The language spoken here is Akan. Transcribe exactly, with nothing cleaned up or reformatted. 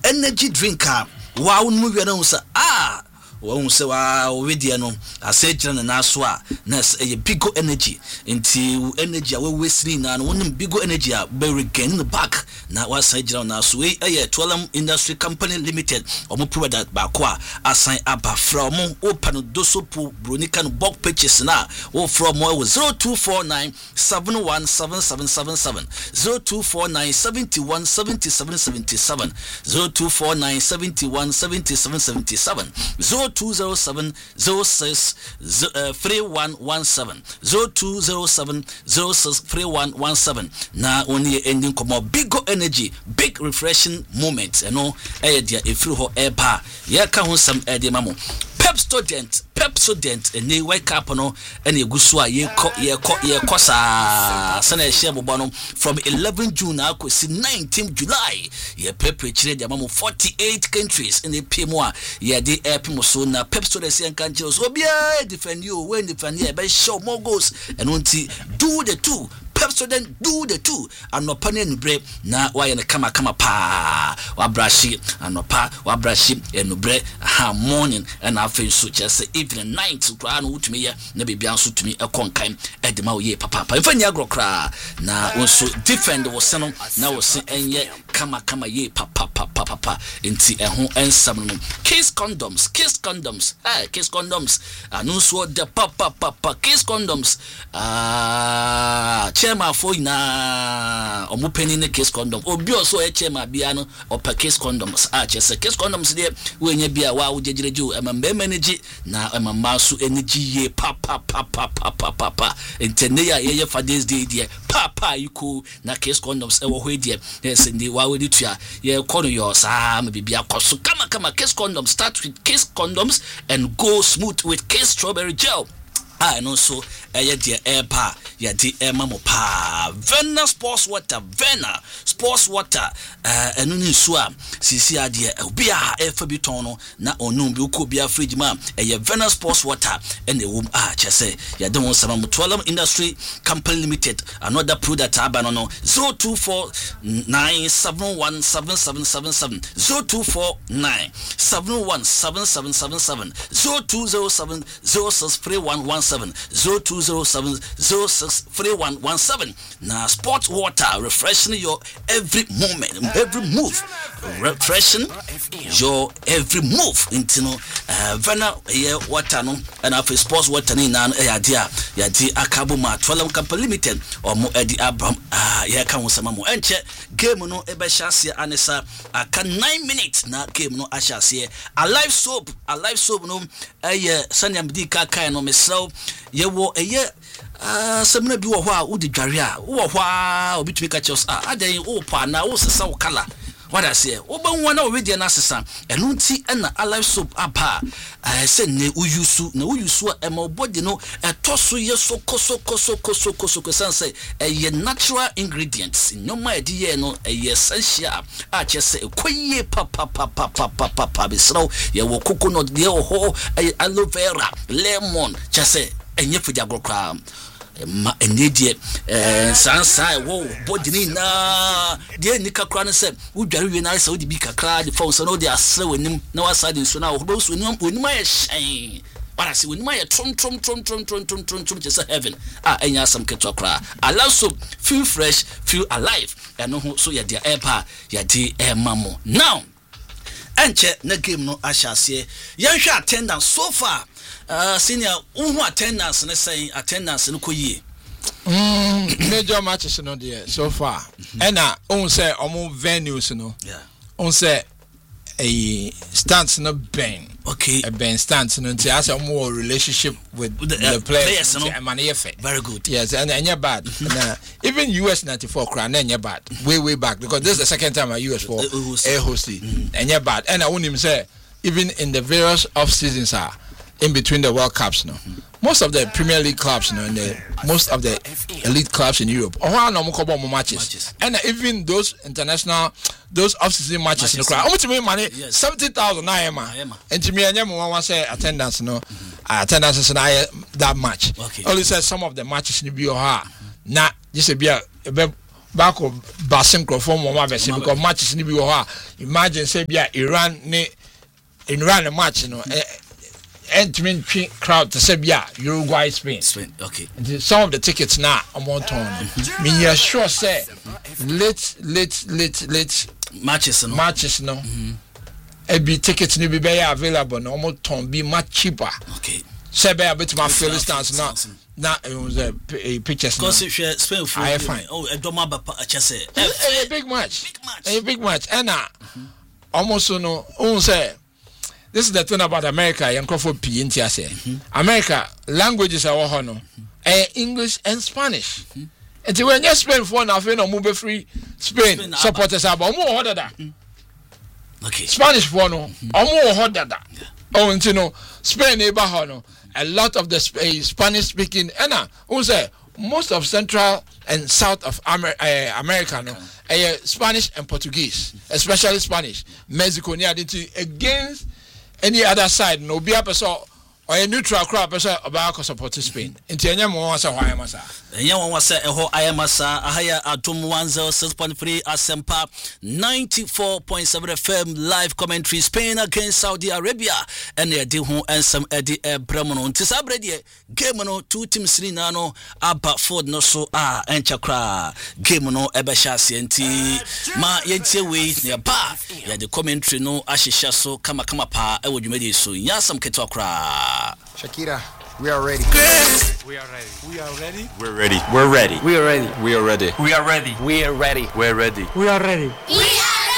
energy drinker. Wow, no we don't say ah. Wọ́n sẹ́ wá òwédìí ẹnu àṣẹ gyina ne nan so a nurse ẹ̀yẹ bigo energy nti energy a wọ́wọ́ sini náà no wọ́n bigo energy a bẹ́ regain the back na wọ́n asan gyina nan so wei ẹ̀yẹ Twelem Industry Company Limited ọmọ product baako a asan aba fra ọmọ ọpa no dosopo bronika no bulk purchase na wọ́n fra ọmọ ẹwọ zero two four nine seven one seven seven seven seven zero two four nine seventy one seventy seven seventy seven zero two four nine seventy one seventy seven seventy seven zero two zero seven zero six three one one seven zero two zero seven zero six three one one seven na only ending come bigo energy big refreshing moment you know eh dia efiri ho eba ye ka ho sam eh dia mamo Pepsodent Pepsodent ene wake up no ene eguso a ye ko ye ko ye ko sa sana e share bobo no from eleventh June akosi nineteenth July ye prepare chire dia mamo forty-eight countries in the P M O ye dey help mo so na Pepsodent say kan chire so bia defend you when defend you be show more goals and unti do the two Pepsodent do the two anopa na nubre na wa ye ne kama kama pa wa brashi anopa wa brashi enubre ha morning and after so just evening night kra no utumi ye na bibia so tumi ekonkan edema wo ye papa papa ifanya agro kra na wonso defend wo se no na wo se enye kama kama ye papa papa papa enti eho ensam no kiss condoms kiss condoms eh kiss condoms anu so de papa papa kiss condoms ah chema fo ina omupeni ne kiss condom obi oso e chema bia no opa kiss condoms ah chese kiss condoms de we nya bia wa wo jejereju emambe manage na emama so energy ye papa papa papa papa entene ya ye Father's Day de papa yiku na kiss condoms e wo ho de yes ndi wa we ditua ye kono yo sa me bibia koso kama kama kiss condoms start with kiss condoms and go smooth with kiss strawberry gel. I know so eh de airpa ya di emamo pa Vena sports water Vena sports water eh enu ni so a sisi ade obi a e fa biton no na onu bi ko bia fridge ma eh Vena sports water ene wom a chese ya de won sama Twelem Industry Company Limited another product abano no zero two four nine seven one seven seven seven seven zero two four nine seven one seven seven seven seven zero two zero seven zero six three one one seven zero two zero seven zero six three one one seven. Now sport water refreshing your every moment, every move, refreshing your every move into no uh, Vena yeah water no and after sports water ni na ya dia ya di akabo ma Twelem Company Limited or mo edi Abraham ah ya kan wo sama mo enche game no e be hyasia anesa aka nine minutes na game no ahyasia alive soap alive soap no eh sanya mdi ka kan no mesel ye wo eye ah semna bi wo ho a wo di dware a wo ho a obitumi ka chos ah adan wo pa na wo sesa wo kala what I say wo ban wona wo wedi na sesa enu nti na alive soap apa eh se ne uyusu na uyusu e ma body no etoso ye soko soko soko soko soko sanse eh natural ingredients nyoma e di ye no eh essential a chese ekoye papa papa papa papa bisro ye wo coconut ye ho aloe vera lemon chese enye fudi agrokra ma enedie eh sansa wo body ni na de ni kakra no se wo dware wie na se wo di bi kakra de phone so no de asre wanim na wasade so na wo so wanim wanim aye shen para se wanim aye trom trom trom trom trom trom trom trom je say heaven ah enya sam keto kra allow so feel fresh feel alive eno ho so ya de airpa ya de emamo now enche na game no ahyase yan hwe attendance so far uh senior who attendance na say attendance no koyie mm major matches no there so far and na on say omo venues no yeah on say a stance no ben okay a ben stance no nti as omo relationship with the, uh, the players, players no? Man, very good yes and and bad and, uh, even U S ninety-four crown and bad way way back because this is the second time at U S for air hosting mm-hmm. and bad and I won't even say even in the various off seasons are in between the World Cups, no. Mm-hmm. Most of the Premier League clubs, you know, and the, most of the elite clubs in Europe, or no more matches. matches, and uh, even those international, those off-season matches, matches in the crowd. How much money? Yes. Seventy thousand. I am, and to me, I never want to say attendance, no, mm-hmm. uh, attendance is not that much. Okay. Only says some of the matches in the B O H, not just a beer. back of Basim from Mama Bessie because matches in the imagine say be Iran ne Iran a match you know entering crowd to say yeah Uruguay Spain. Spain okay. Some of the tickets now I'm on torn. Me you sure say late late late late matches no matches no. Every tickets ni be available no almost ton be much cheaper. Okay. Say be a bit my Philistines now. Now it was a pictures. Because if you Spain for I fine. Oh, I don't mind but I just say a big match. Big match. A big match. And uh, almost no on say this is the thing about America. You for P N T say America languages are all no. Eh, English and Spanish. And when you Spain for now, you know, move free Spain supporters are more harder than. Okay. Spanish for no, more harder than. Oh, and you know, Spain neighbor no. A lot of the uh, Spanish speaking, and uh, who say most of Central and South of Amer- uh, America, no, uh, Spanish and Portuguese, especially Spanish. Mexico near against any other side, no be a person or a neutral crowd person about support Spain. Into any more was a why massa. And you want to say a whole I am Massa, a higher Atom one zero six point three Asempa ninety four point seven F M live commentary Spain against Saudi Arabia and the Dihu and some Eddie Bremono. Tisabredi game no two teams three nano Abba Ford no so ah and Chakra game no Ebashasi and T Ma Yentie we near bar. Yeah, the commentary no Ashisha so kama kama pa I would you made so yasam ketokra. Shakira, we are ready. We are ready. We are ready. We're ready. We're ready. We are ready. We are ready. We are ready. We are ready. We're ready. We are ready. We